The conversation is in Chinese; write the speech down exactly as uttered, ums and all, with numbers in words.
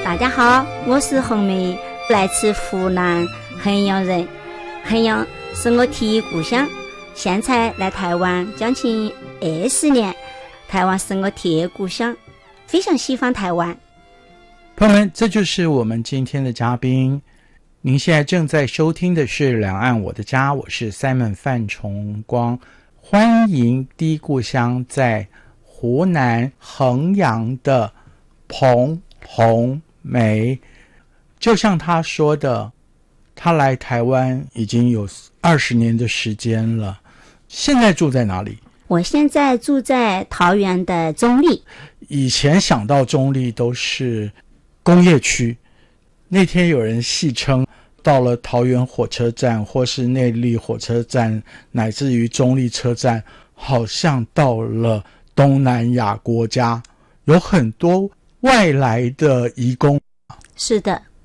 大家好，我是红梅，来自湖南衡阳人。衡阳是我第一故乡，现在来台湾将近二十年，台湾是我第二故乡，非常喜欢台湾。 朋友们，这就是我们今天的嘉宾。您现在正在收听的是两岸我的家，我是 Simon 范崇光，欢迎第一故乡在湖南衡阳的彭红梅。就像他说的，他来台湾已经有二十年的时间了，现在住在哪里？ 我现在住在桃园的中坜。 以前想到中坜都是工业区，那天有人戏称到了桃园火车站或是内坜火车站乃至于中坜车站，好像到了东南亚国家，有很多外来的移工。 是的，